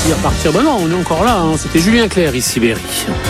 failli repartir. Ben non, on est encore là, hein. C'était Julien Clerc, ici Berry.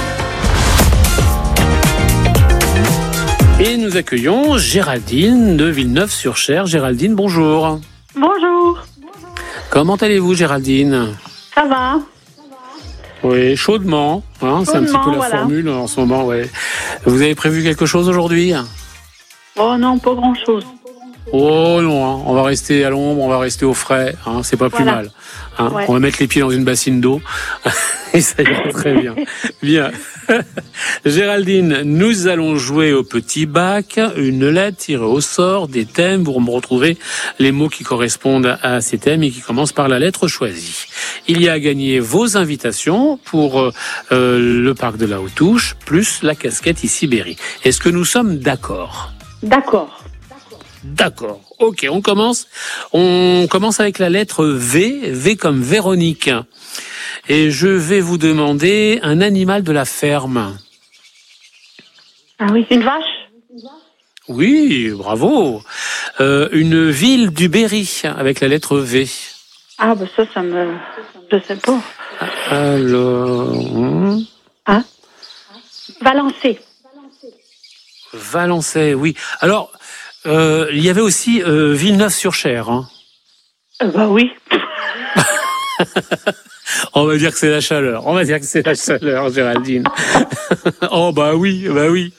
Et nous accueillons Géraldine de Villeneuve-sur-Cher. Géraldine, bonjour. Bonjour. Comment allez-vous, Géraldine ? Ça va ? Oui, chaudement. Hein, c'est un petit peu la formule en ce moment. Ouais. Vous avez prévu quelque chose aujourd'hui ? Oh non, pas grand-chose. Oh non, hein. On va rester à l'ombre, on va rester au frais. Hein, c'est pas plus mal. Hein. Ouais. On va mettre les pieds dans une bassine d'eau. Et ça ira très bien. Bien. Géraldine, nous allons jouer au petit bac. Une lettre tirée au sort, des thèmes. Vous me retrouvez les mots qui correspondent à ces thèmes et qui commencent par la lettre choisie. Il y a à gagner vos invitations pour le parc de la Haute-Touche, plus la casquette ici Berry. Est-ce que nous sommes d'accord ? D'accord. D'accord. Ok, on commence. On commence avec la lettre V. V comme Véronique. Et je vais vous demander un animal de la ferme. Ah oui, une vache ? Oui, bravo. Une ville du Berry avec la lettre V. Ah, ben ça je sais pas. Alors... Hein ? Valençay. Valençay, oui. Alors, il y avait aussi Villeneuve-sur-Cher. Hein. Bah oui. On va dire que c'est la chaleur. On va dire que c'est la chaleur, Géraldine. Oh bah oui, bah oui.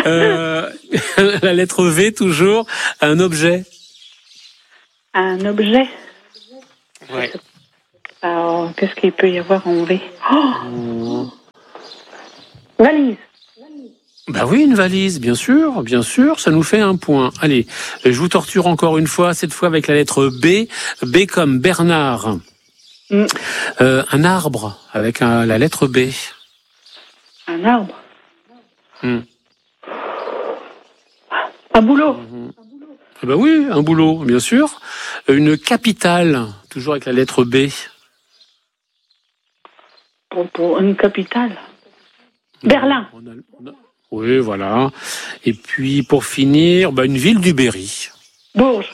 La lettre V toujours. Un objet. Un objet. Ouais. Alors, qu'est-ce qu'il peut y avoir en V ? Oh valise. Bah oui, une valise, bien sûr, ça nous fait un point. Allez, je vous torture encore une fois, cette fois avec la lettre B. B comme Bernard. Un arbre avec la lettre B. Un arbre. Un boulot. Bah oui, un boulot, bien sûr. Une capitale, toujours avec la lettre B. Pour une capitale. Berlin. Oui, voilà. Et puis, pour finir, une ville du Berry. Bourges.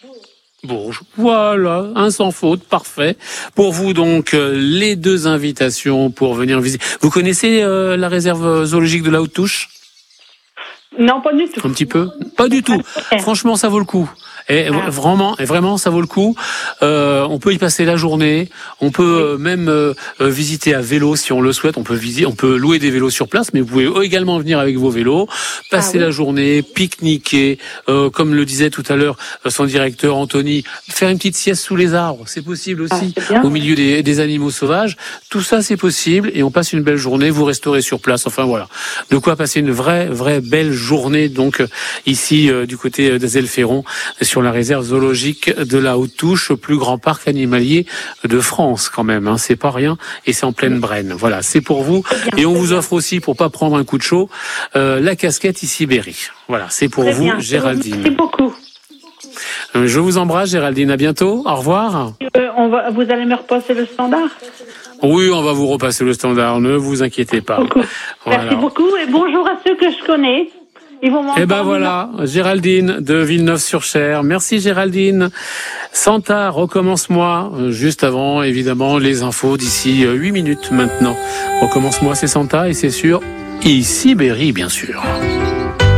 Voilà, un sans faute, parfait. Pour vous, donc, les deux invitations pour venir visiter. Vous connaissez la réserve zoologique de la Haute-Touche ? Non, pas du tout. Un petit peu ? Pas du tout. Franchement, ça vaut le coup. Et vraiment, ça vaut le coup. On peut y passer la journée. On peut même visiter à vélo si on le souhaite. On peut louer des vélos sur place, mais vous pouvez également venir avec vos vélos, passer la journée, pique-niquer, comme le disait tout à l'heure son directeur Anthony, faire une petite sieste sous les arbres. C'est possible aussi, au milieu des animaux sauvages. Tout ça, c'est possible et on passe une belle journée. Vous resterez sur place. Enfin voilà, de quoi passer une vraie belle journée. Donc ici du côté d'Azelferron, sur la réserve zoologique de la Haute-Touche, plus grand parc animalier de France quand même, hein, c'est pas rien et c'est en pleine Brenne. Voilà, c'est pour vous et on vous offre aussi, pour pas prendre un coup de chaud, la casquette ici Berry. Voilà, c'est pour vous, Géraldine. Merci beaucoup. Je vous embrasse, Géraldine, à bientôt, au revoir. Vous allez me repasser le standard ? Oui, on va vous repasser le standard, ne vous inquiétez pas. Voilà. Merci beaucoup et bonjour à ceux que je connais. Et ben voilà, Géraldine de Villeneuve-sur-Cher. Merci Géraldine. Santa, recommence-moi. Juste avant, évidemment, les infos d'ici 8 minutes maintenant. Recommence-moi, c'est Santa et c'est sûr, ici Berry, bien sûr.